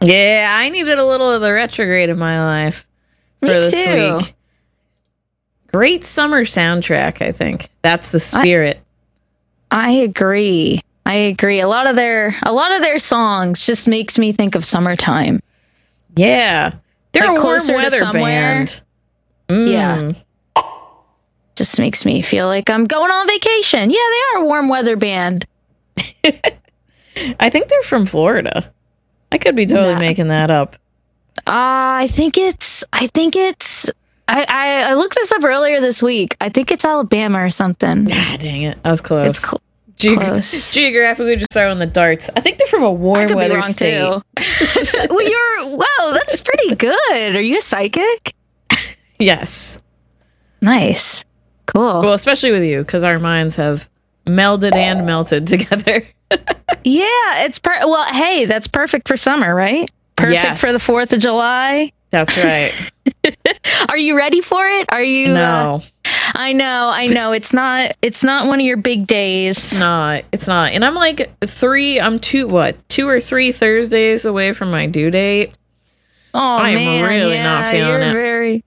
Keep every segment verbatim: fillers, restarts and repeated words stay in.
Yeah, I needed a little of the retrograde in my life for Me this too. week. Great summer soundtrack, I think. That's the spirit. I, I agree. I agree. A lot of their a lot of their songs just makes me think of summertime. Yeah. They're Like a warm Closer to weather Somewhere. band. Mm. Yeah. Just makes me feel like I'm going on vacation. Yeah, they are a warm weather band. I think they're from Florida. I could be totally Nah. making that up. Uh, I think it's I think it's I, I I looked this up earlier this week. I think it's Alabama or something. Ah, dang it. I was close. It's cl- Geog- close. Geographically, just throwing the darts. I think they're from a I warm could be weather wrong state. too. Well, you're wow, that's pretty good. Are you a psychic? Yes. Nice. Cool. Well, especially with you, because our minds have melded and melted together. Yeah, it's per- well, hey, that's perfect for summer, right? Perfect Yes. for the fourth of July. That's right. Are you ready for it? Are you uh, No, I know, I know. It's not it's not one of your big days. it's not. It's not. And I'm like three, I'm two, what, two or three Thursdays away from my due date. Oh I am man, really yeah, not feeling you're it. very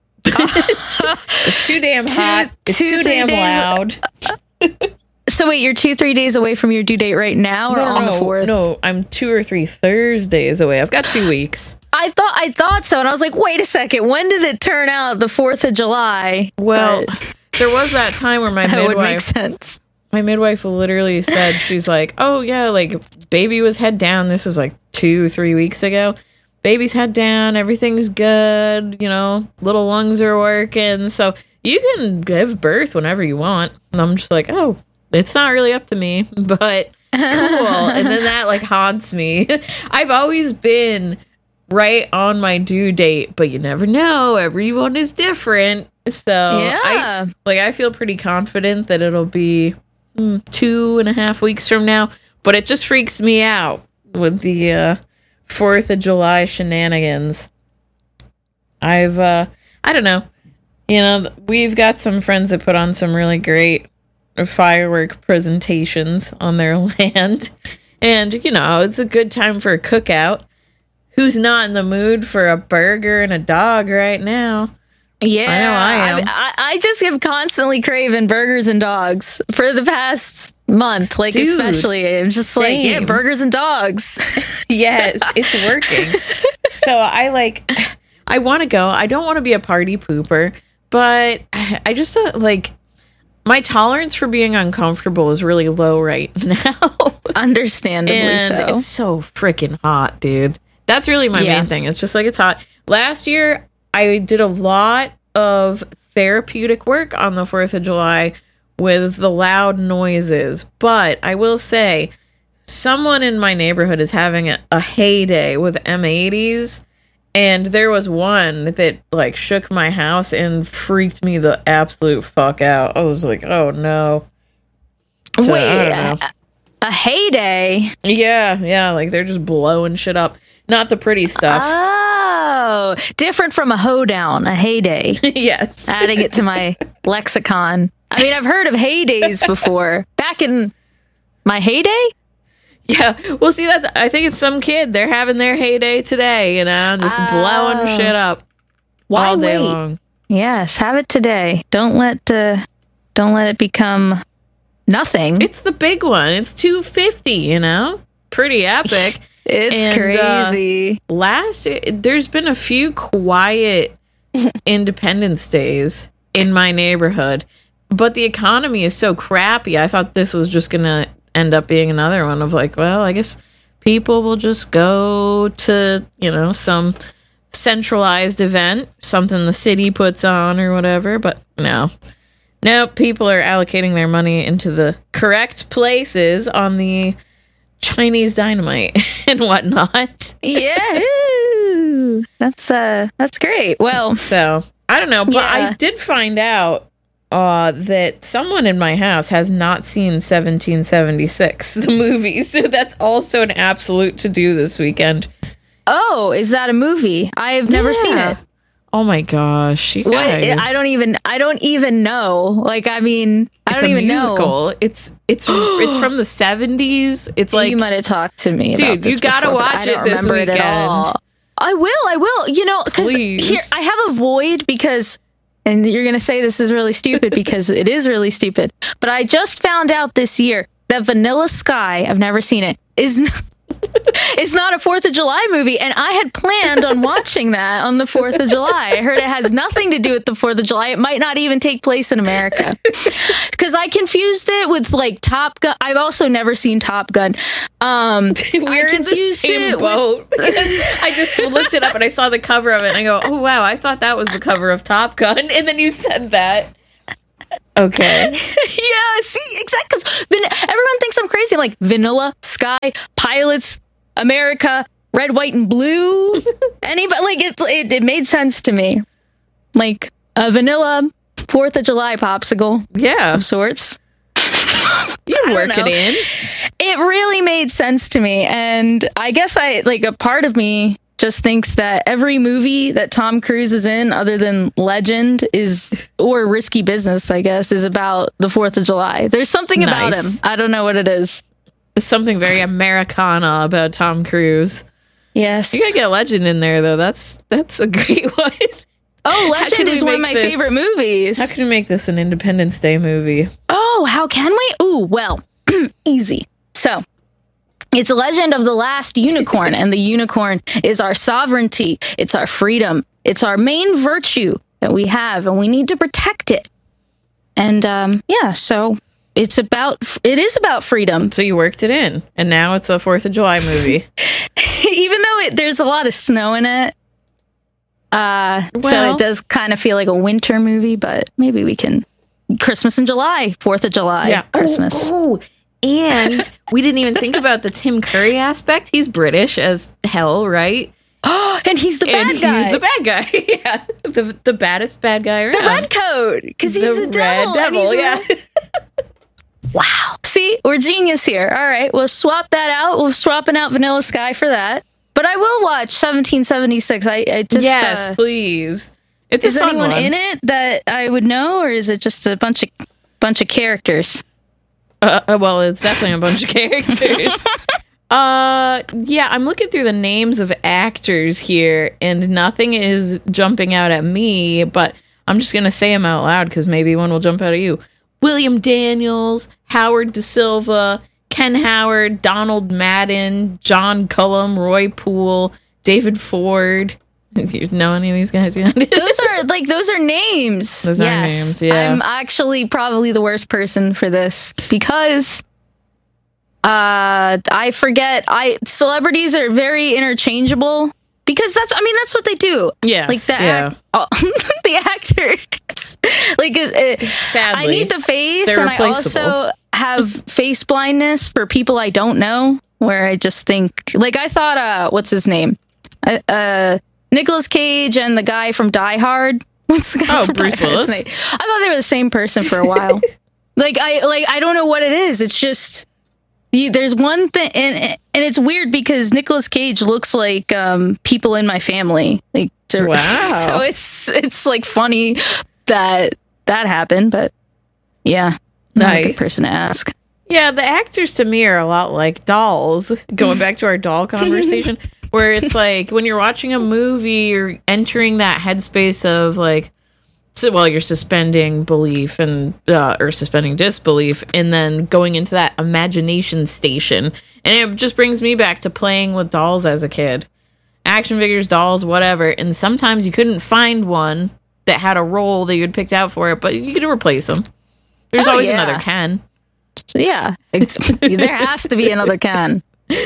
It's too damn hot. It's two, too three damn days- loud. So wait, you're two, three days away from your due date right now, or No, on the no, fourth? no, I'm two or three Thursdays away. I've got two weeks. I thought I thought so, and I was like, wait a second, when did it turn out the fourth of July? Well, But there was that time where my that would make midwife, sense. my midwife literally said, she's like, oh yeah, like baby was head down. This was like two, three weeks ago. Baby's head down. Everything's good. You know, little lungs are working. So you can give birth whenever you want. And I'm just like, oh, it's not really up to me, but cool. And then that like haunts me. I've always been right on my due date, but you never know. Everyone is different. So Yeah. I like I feel pretty confident that it'll be mm, two and a half weeks from now, but it just freaks me out with the uh, Fourth of July shenanigans. I've uh, I don't know. You know, we've got some friends that put on some really great firework presentations on their land, and you know, it's a good time for a cookout. Who's not in the mood for a burger and a dog right now? Yeah, I know I am. I, I just have constantly craving burgers and dogs for the past month, like Dude, especially. I'm just like, yeah, same. burgers and dogs. Yes, it's working. So I like, I want to go. I don't want to be a party pooper, but I I just uh, like, my tolerance for being uncomfortable is really low right now. Understandably And so. it's so freaking hot, dude. That's really my Yeah. main thing. It's just like it's hot. Last year, I did a lot of therapeutic work on the fourth of July with the loud noises. But I will say, someone in my neighborhood is having a, a heyday with M eighties. And there was one that like shook my house and freaked me the absolute fuck out. I was like, oh no. So, I Wait, don't know. a, a heyday? Yeah, yeah, like they're just blowing shit up. Not the pretty stuff. Oh, different from a hoedown, a heyday. Yes. Adding it to my lexicon. I mean, I've heard of heydays before. Back in my heyday? Yeah. Well, see, that's, I think it's some kid. They're having their heyday today, you know, just Oh. blowing shit up Why all day wait? long. Yes, have it today. Don't let uh, don't let it become nothing. It's the big one. It's two fifty, you know? Pretty epic. It's And, uh, crazy. Last, there's been a few quiet Independence Days in my neighborhood, but the economy is so crappy. I thought this was just going to end up being another one of like, well, I guess people will just go to, you know, some centralized event, something the city puts on or whatever, but no. No, people are allocating their money into the correct places on the Chinese dynamite and whatnot. Yeah, ooh. that's uh, that's great. Well, So I don't know, but Yeah. I did find out uh, that someone in my house has not seen seventeen seventy-six, the movie. So that's also an absolute to do this weekend. oh, is that a movie? I've never seen Yeah. it. Oh my gosh, you What? guys! I don't even. I don't even know. Like, I mean, I It's don't a even musical. It's it's it's from the seventies. It's know. like, You might have talked to me about dude, this you gotta before, but watch I don't it this remember it weekend. at all. I will. I will. You know, because here I have a void because, and you're gonna say this is really stupid because it is really stupid. But I just found out this year that Vanilla Sky, I've never seen it, is. N- It's not a fourth of July movie, and I had planned on watching that on the fourth of July. I heard it has nothing to do with the fourth of July. It might not even take place in America. Because I confused it with, like, Top Gun. I've also never seen Top Gun. Um, We're in the same boat. With- I just looked it up, and I saw the cover of it, and I go, oh, wow, I thought that was the cover of Top Gun. And then you said that. Okay. Yeah, see, exactly. Van- everyone thinks I'm crazy. I'm like, Vanilla Sky, Pilots, America, Red, White, and Blue. Anybody, like, it, it, it made sense to me. Like, a vanilla fourth of July popsicle. Yeah. Of sorts. You work it in. It really made sense to me. And I guess I, like, a part of me just thinks that every movie that Tom Cruise is in, other than Legend, is, or Risky Business, I guess, is about the fourth of July. There's something nice. about him. I don't know what it is. It's something very Americana about Tom Cruise. Yes. You gotta get Legend in there, though. That's that's a great one. Oh, Legend is one of my this, favorite movies. How can we make this an Independence Day movie? Oh, how can we? Ooh, well, easy. So, it's a Legend of the Last Unicorn, and the unicorn is our sovereignty. It's our freedom. It's our main virtue that we have, and we need to protect it. And, um, yeah, so it's about, it is about freedom. So you worked it in, and now it's a fourth of July movie. Even though it, there's a lot of snow in it, uh, well, so it does kind of feel like a winter movie, but maybe we can, Christmas in July, fourth of July, yeah. Christmas. Oh, oh. And we didn't even think about the Tim Curry aspect. He's British as hell, right? Oh, and he's the bad and guy. He's the bad guy. Yeah, the the baddest bad guy around. The red coat, because he's the, the devil. Red devil, yeah. Red. Wow. See, we're genius here. All right, we'll swap that out. We're swapping out Vanilla Sky for that. But I will watch seventeen seventy-six. I, I just yes, uh, please. It's is a fun anyone one. in it that I would know, or is it just a bunch of bunch of characters? Uh, well, it's definitely a bunch of characters. uh, yeah, I'm looking through the names of actors here, and nothing is jumping out at me, but I'm just going to say them out loud because maybe one will jump out at you. William Daniels, Howard Da Silva, Ken Howard, Donald Madden, John Cullum, Roy Poole, David Ford. You know any of these guys yet? Those are like those are names. Those yes. are names. Yeah. I'm actually probably the worst person for this because uh, I forget. I celebrities are very interchangeable because that's. I mean, that's what they do. Yeah. Like the yeah. act, oh, the actors. Like it, sadly, I need the face, and I also have face blindness for people I don't know. Where I just think, like I thought, uh, what's his name? Uh. uh Nicolas Cage and the guy from Die Hard. What's the guy oh, from Bruce Die Willis. Hard? I thought they were the same person for a while. like I like I don't know what it is. It's just you, there's one thing, and and it's weird because Nicolas Cage looks like um, people in my family. Like to, wow. So it's it's like funny that that happened, but yeah, not nice. a good person to ask. Yeah, the actors to me are a lot like dolls. Going back to our doll conversation. Where it's like when you're watching a movie, you're entering that headspace of like, so well, you're suspending belief and uh, or suspending disbelief, and then going into that imagination station, and it just brings me back to playing with dolls as a kid, action figures, dolls, whatever. And sometimes you couldn't find one that had a role that you'd picked out for it, but you could replace them. There's oh, always yeah. another Ken. So, yeah, there has to be another Ken.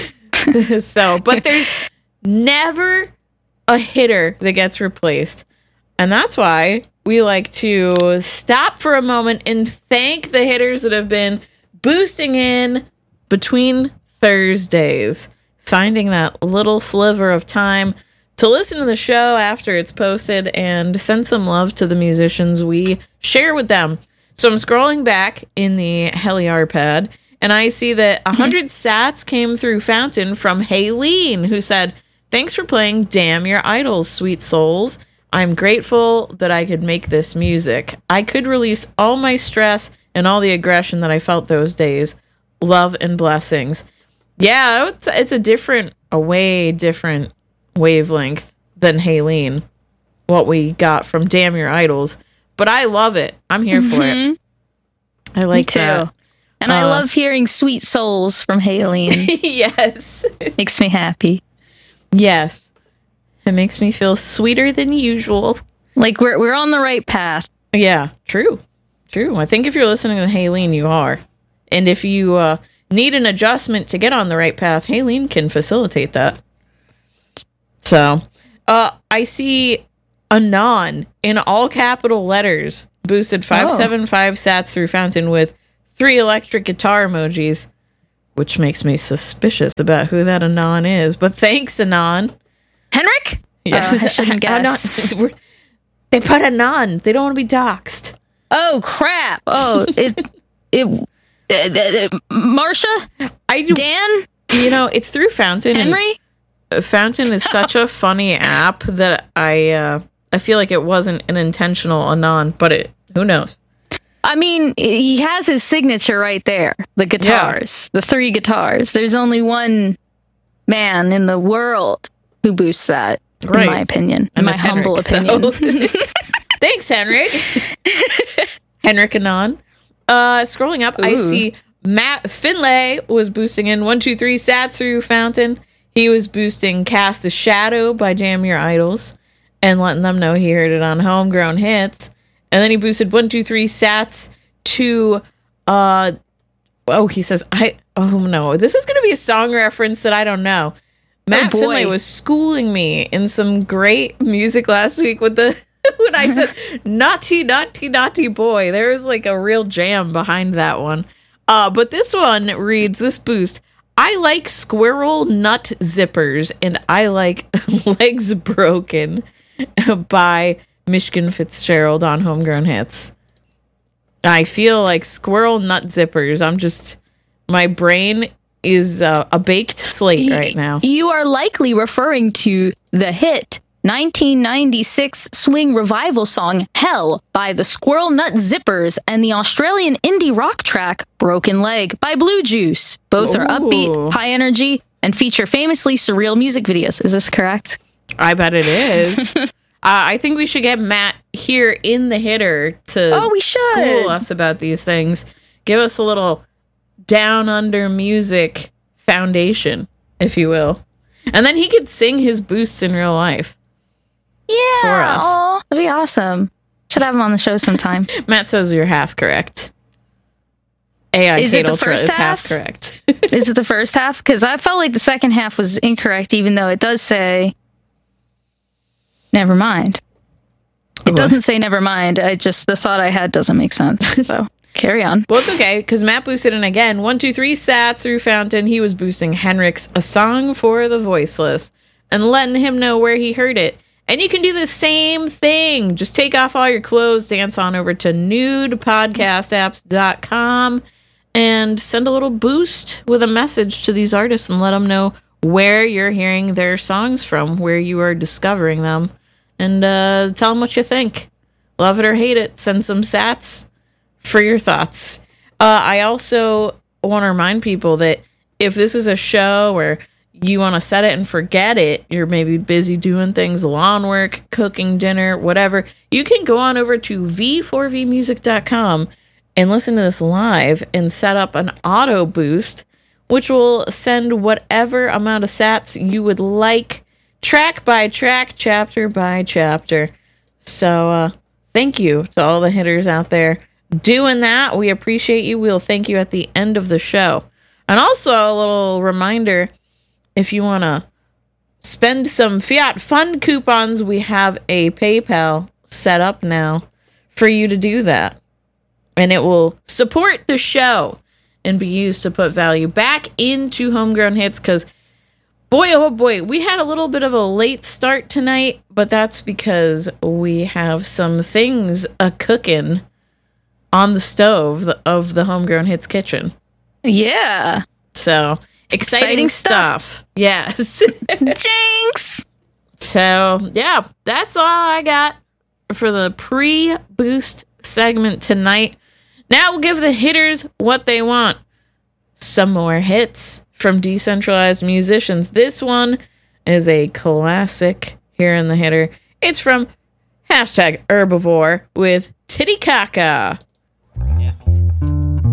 So, but there's never a hitter that gets replaced. And that's why we like to stop for a moment and thank the hitters that have been boosting in between Thursdays, finding that little sliver of time to listen to the show after it's posted and send some love to the musicians we share with them. So I'm scrolling back in the HeliarPad, and I see that one hundred sats came through Fountain from Haylene, who said, "Thanks for playing Damn Your Idols, sweet souls. I'm grateful that I could make this music. I could release all my stress and all the aggression that I felt those days. Love and blessings." Yeah, it's, it's a different, a way different wavelength than Haylene, what we got from Damn Your Idols. But I love it. I'm here for mm-hmm. it. I like Me too. that. And uh, I love hearing Sweet Souls from Haylene. Yes. Makes me happy. Yes. It makes me feel sweeter than usual. Like we're we're on the right path. Yeah, true. True. I think if you're listening to Haylene, you are. And if you uh, need an adjustment to get on the right path, Haylene can facilitate that. So, uh, I see Anon in all capital letters boosted five seven five sats through Fountain with three electric guitar emojis, which makes me suspicious about who that Anon is. But thanks, Anon. Henrik? Yes. Uh, I shouldn't guess. Anon. They put Anon. They don't want to be doxxed. Oh, crap. Oh, it... it uh, uh, uh, Marsha? I do, Dan? You know, it's through Fountain. Henry? Fountain is such a funny app that I uh, I feel like it wasn't an intentional Anon, but it who knows? I mean, he has his signature right there. The guitars, yeah. The three guitars. There's only one man in the world who boosts that, right. In my opinion, in and my humble Henrik, opinion. So. Thanks, Henrik. Henrik Anon. Uh, scrolling up, Ooh. I see Matt Finlay was boosting in one two three sats through Fountain. He was boosting Cast a Shadow by Damn Your Idols and letting them know he heard it on Homegrown Hits. And then he boosted one two three sats to, uh, oh, he says, I, oh no, this is going to be a song reference that I don't know. Matt oh Finlay was schooling me in some great music last week with the, when I said, naughty, naughty, naughty boy. There was like a real jam behind that one. Uh, but this one reads, this boost, I like Squirrel Nut Zippers, and I like Legs Broken by Michigan Fitzgerald on Homegrown Hits. I feel like Squirrel Nut Zippers. I'm just, my brain is uh, a baked slate right now. You are likely referring to the hit nineteen ninety-six swing revival song Hell by the Squirrel Nut Zippers and the Australian indie rock track Broken Leg by Blue Juice. Both Ooh. Are upbeat, high energy, and feature famously surreal music videos. Is this correct? I bet it is. uh, I think we should get Matt here in the hitter to oh, we should. School us about these things. Give us a little down under music foundation, if you will. And then he could sing his boosts in real life. Yeah, for us. Aw, that'd be awesome. Should have him on the show sometime. Matt says you're half correct. A I is Kate it the Ultra first is half? half correct. Is it the first half? Because I felt like the second half was incorrect, even though it does say never mind. It what? Doesn't say never mind. I just the thought I had doesn't make sense. So carry on. Well, it's okay because Matt boosted in again. One, two, three sats through Fountain. He was boosting Henrik's A Song for the Voiceless and letting him know where he heard it. And you can do the same thing. Just take off all your clothes, dance on over to nude podcast apps dot com, and send a little boost with a message to these artists and let them know where you're hearing their songs from, where you are discovering them, and uh, tell them what you think. Love it or hate it. Send some sats for your thoughts. Uh, I also want to remind people that if this is a show where you want to set it and forget it, you're maybe busy doing things, lawn work, cooking dinner, whatever, you can go on over to v four v music dot com and listen to this live and set up an auto boost, which will send whatever amount of sats you would like, track by track, chapter by chapter. So uh, thank you to all the hitters out there doing that. We appreciate you. We'll thank you at the end of the show. And also a little reminder, if you want to spend some Fiat Fund coupons, we have a PayPal set up now for you to do that. And it will support the show and be used to put value back into Homegrown Hits because, boy, oh boy, we had a little bit of a late start tonight, but that's because we have some things a-cooking on the stove of the Homegrown Hits kitchen. Yeah. So... Exciting, Exciting stuff. stuff. Yes. Jinx. So, yeah, that's all I got for the pre-boost segment tonight. Now we'll give the hitters what they want. Some more hits from decentralized musicians. This one is a classic here in the hitter. It's from hashtag herbivore with Titicaca.